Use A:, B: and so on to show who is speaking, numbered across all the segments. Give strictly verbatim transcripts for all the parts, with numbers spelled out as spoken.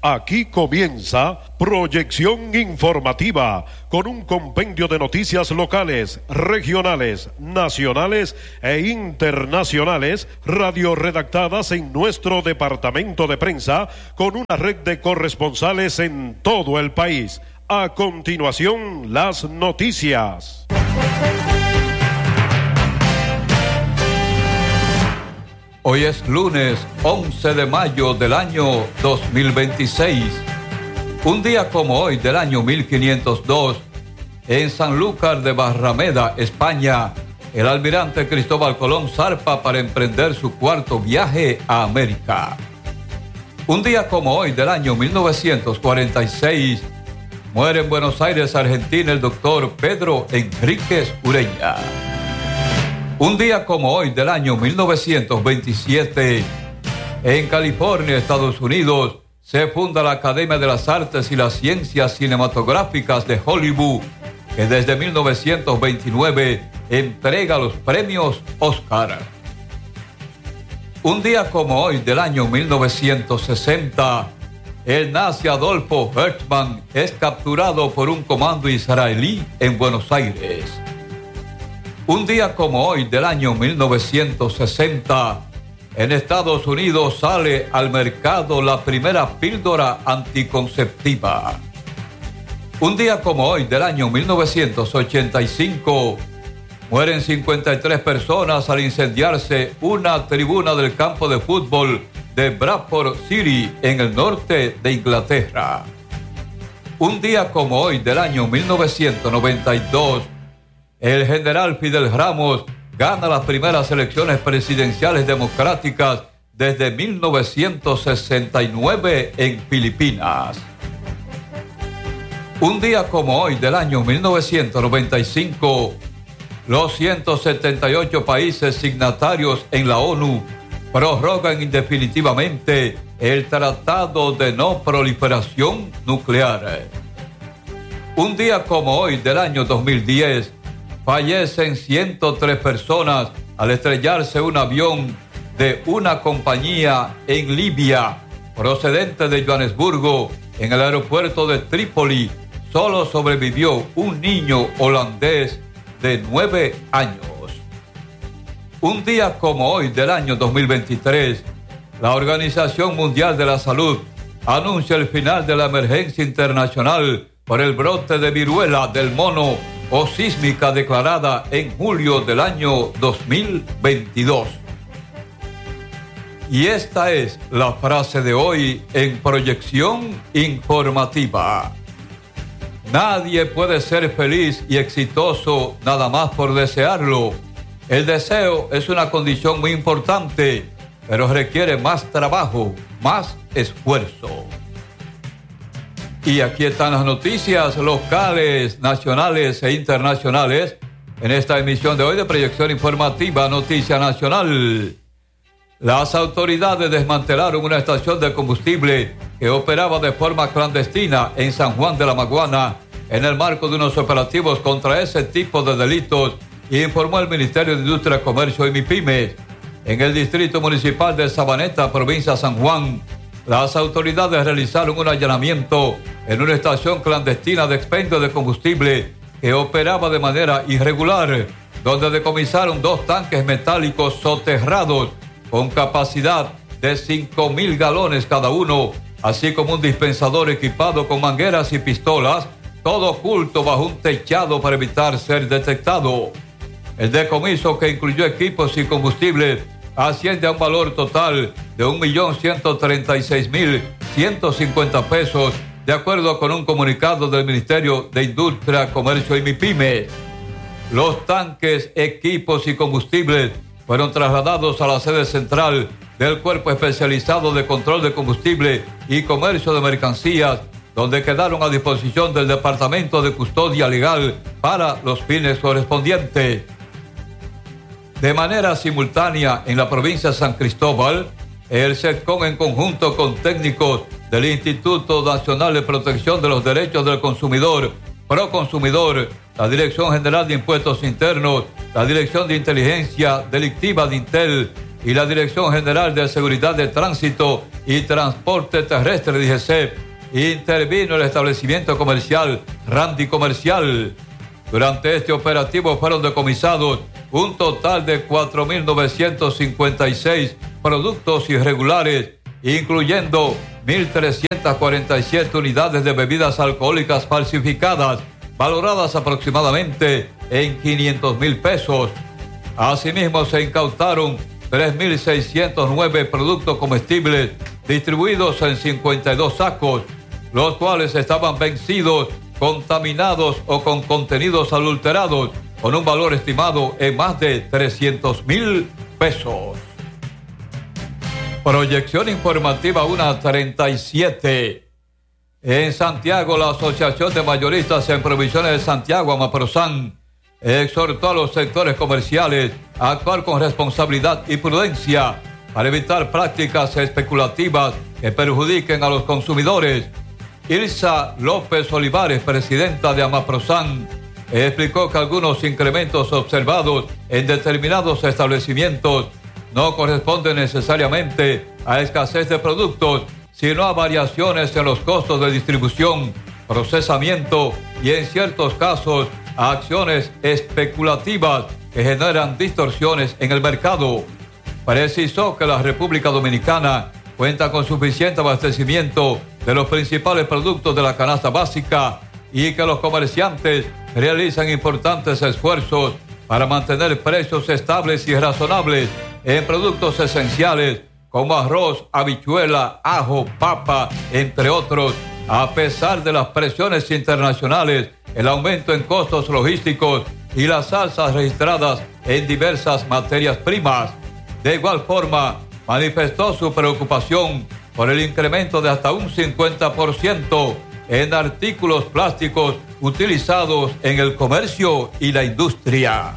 A: Aquí comienza Proyección Informativa, con un compendio de noticias locales, regionales, nacionales e internacionales, radioredactadas en nuestro departamento de prensa, con una red de corresponsales en todo el país. A continuación, las noticias.
B: Hoy es lunes once de mayo del año dos mil veintiséis. Un día como hoy del año mil quinientos dos, en Sanlúcar de Barrameda, España, el almirante Cristóbal Colón zarpa para emprender su cuarto viaje a América. Un día como hoy del año mil novecientos cuarenta y seis, muere en Buenos Aires, Argentina, el doctor Pedro Enríquez Ureña. Un día como hoy del año mil novecientos veintisiete, en California, Estados Unidos, se funda la Academia de las Artes y las Ciencias Cinematográficas de Hollywood, que desde mil novecientos veintinueve entrega los premios Oscar. Un día como hoy del año mil novecientos sesenta, el nazi Adolfo Hertzmann es capturado por un comando israelí en Buenos Aires. Un día como hoy del año mil novecientos sesenta, en Estados Unidos sale al mercado la primera píldora anticonceptiva. Un día como hoy del año mil novecientos ochenta y cinco, mueren cincuenta y tres personas al incendiarse una tribuna del campo de fútbol de Bradford City en el norte de Inglaterra. Un día como hoy del año mil novecientos noventa y dos, el general Fidel Ramos gana las primeras elecciones presidenciales democráticas desde mil novecientos sesenta y nueve en Filipinas. Un día como hoy del año mil novecientos noventa y cinco, los ciento setenta y ocho países signatarios en la ONU prorrogan indefinitivamente el Tratado de No Proliferación Nuclear. Un día como hoy del año dos mil diez, fallecen ciento tres personas al estrellarse un avión de una compañía en Libia, procedente de Johannesburgo, en el aeropuerto de Trípoli. Solo sobrevivió un niño holandés de nueve años. Un día como hoy del año dos mil veintitrés, la Organización Mundial de la Salud anuncia el final de la emergencia internacional por el brote de viruela del mono o sísmica declarada en julio del año dos mil veintidós. Y esta es la frase de hoy en Proyección Informativa. Nadie puede ser feliz y exitoso nada más por desearlo. El deseo es una condición muy importante, pero requiere más trabajo, más esfuerzo. Y aquí están las noticias locales, nacionales e internacionales en esta emisión de hoy de Proyección Informativa Noticia Nacional. Las autoridades desmantelaron una estación de combustible que operaba de forma clandestina en San Juan de la Maguana en el marco de unos operativos contra ese tipo de delitos, informó el Ministerio de Industria, Comercio y MIPYMES. En el distrito municipal de Sabaneta, provincia de San Juan, las autoridades realizaron un allanamiento en una estación clandestina de expendio de combustible que operaba de manera irregular, donde decomisaron dos tanques metálicos soterrados con capacidad de cinco mil galones cada uno, así como un dispensador equipado con mangueras y pistolas, todo oculto bajo un techado para evitar ser detectado. El decomiso, que incluyó equipos y combustible, asciende a un valor total de un millón ciento treinta y seis mil ciento cincuenta pesos, de acuerdo con un comunicado del Ministerio de Industria, Comercio y MIPYMES. Los tanques, equipos y combustibles fueron trasladados a la sede central del Cuerpo Especializado de Control de Combustible y Comercio de Mercancías, donde quedaron a disposición del Departamento de Custodia Legal para los fines correspondientes. De manera simultánea, en la provincia de San Cristóbal, el SETCON, en conjunto con técnicos del Instituto Nacional de Protección de los Derechos del Consumidor, Proconsumidor, la Dirección General de Impuestos Internos, la Dirección de Inteligencia Delictiva de Intel, y la Dirección General de Seguridad de Tránsito y Transporte Terrestre, D G C, intervino el establecimiento comercial Randy Comercial. Durante este operativo fueron decomisados un total de cuatro mil novecientos cincuenta y seis productos irregulares, incluyendo mil trescientas cuarenta y siete unidades de bebidas alcohólicas falsificadas, valoradas aproximadamente en quinientos mil pesos. Asimismo, se incautaron tres mil seiscientos nueve productos comestibles distribuidos en cincuenta y dos sacos, los cuales estaban vencidos, contaminados o con contenidos adulterados, con un valor estimado en más de trescientos mil pesos. Proyección informativa una treinta y siete. En Santiago, la Asociación de Mayoristas en Provisiones de Santiago, AMAPROSAN, exhortó a los sectores comerciales a actuar con responsabilidad y prudencia para evitar prácticas especulativas que perjudiquen a los consumidores. Ilsa López Olivares, presidenta de AMAPROSAN, explicó que algunos incrementos observados en determinados establecimientos no corresponden necesariamente a escasez de productos, sino a variaciones en los costos de distribución, procesamiento y, en ciertos casos, a acciones especulativas que generan distorsiones en el mercado. Precisó que la República Dominicana cuenta con suficiente abastecimiento de los principales productos de la canasta básica y que los comerciantes realizan importantes esfuerzos para mantener precios estables y razonables en productos esenciales como arroz, habichuela, ajo, papa, entre otros, a pesar de las presiones internacionales, el aumento en costos logísticos y las alzas registradas en diversas materias primas. De igual forma, manifestó su preocupación por el incremento de hasta un cincuenta por ciento en artículos plásticos utilizados en el comercio y la industria.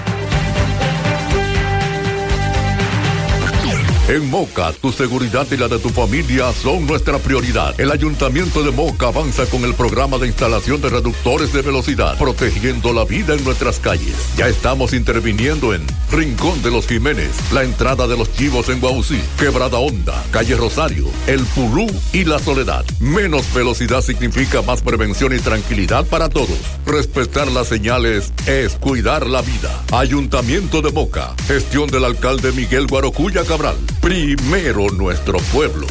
C: En Moca, tu seguridad y la de tu familia son nuestra prioridad. El Ayuntamiento de Moca avanza con el programa de instalación de reductores de velocidad, protegiendo la vida en nuestras calles. Ya estamos interviniendo en Rincón de los Jiménez, la entrada de los Chivos en Guausí, Quebrada Honda, Calle Rosario, El Pulú y La Soledad. Menos velocidad significa más prevención y tranquilidad para todos. Respetar las señales es cuidar la vida. Ayuntamiento de Moca, gestión del alcalde Miguel Guarocuya Cabral. Primero nuestro pueblo.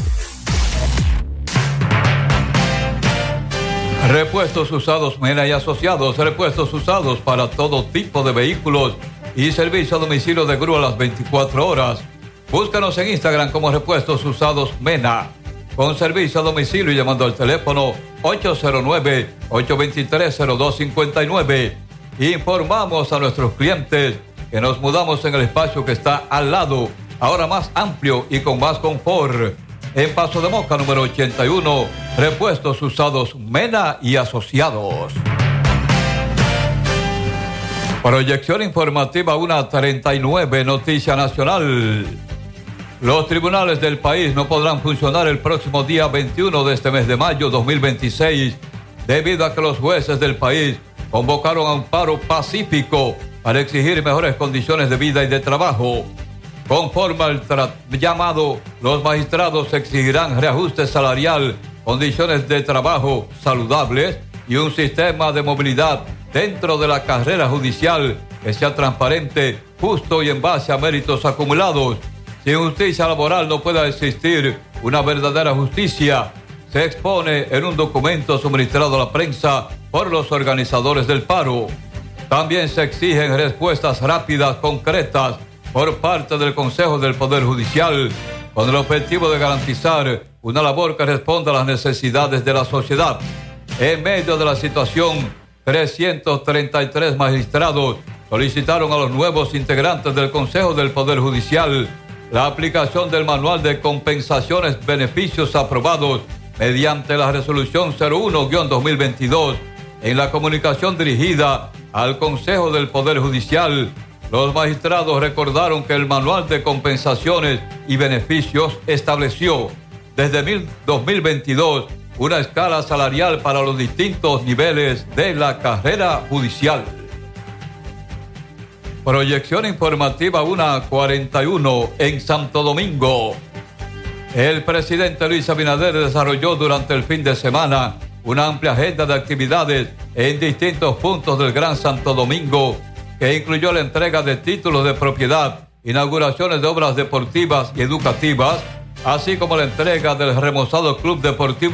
B: Repuestos usados Mena y Asociados, repuestos usados para todo tipo de vehículos y servicio a domicilio de grúa las veinticuatro horas. Búscanos en Instagram como Repuestos Usados Mena, con servicio a domicilio y llamando al teléfono ocho cero nueve, ocho dos tres, cero dos cinco nueve. Informamos a nuestros clientes que nos mudamos en el espacio que está al lado, ahora más amplio y con más confort. En Paso de Moca, número ochenta y uno, Repuestos Usados Mena y Asociados. Proyección informativa una treinta y nueve, Noticia Nacional. Los tribunales del país no podrán funcionar el próximo día veintiuno de este mes de mayo dos mil veintiséis, debido a que los jueces del país convocaron a un paro pacífico para exigir mejores condiciones de vida y de trabajo. Conforme al llamado, los magistrados exigirán reajuste salarial, condiciones de trabajo saludables y un sistema de movilidad dentro de la carrera judicial que sea transparente, justo y en base a méritos acumulados. Sin justicia laboral no puede existir una verdadera justicia, se expone en un documento suministrado a la prensa por los organizadores del paro. También se exigen respuestas rápidas, concretas, por parte del Consejo del Poder Judicial, con el objetivo de garantizar una labor que responda a las necesidades de la sociedad. En medio de la situación, trescientos treinta y tres magistrados solicitaron a los nuevos integrantes del Consejo del Poder Judicial la aplicación del Manual de Compensaciones Beneficios aprobados mediante la Resolución cero uno guión dos mil veintidós. En la comunicación dirigida al Consejo del Poder Judicial, los magistrados recordaron que el Manual de Compensaciones y Beneficios estableció desde dos mil veintidós una escala salarial para los distintos niveles de la carrera judicial. Proyección informativa una cuarenta y uno en Santo Domingo. El presidente Luis Abinader desarrolló durante el fin de semana una amplia agenda de actividades en distintos puntos del Gran Santo Domingo, que incluyó la entrega de títulos de propiedad, inauguraciones de obras deportivas y educativas, así como la entrega del remozado Club Deportivo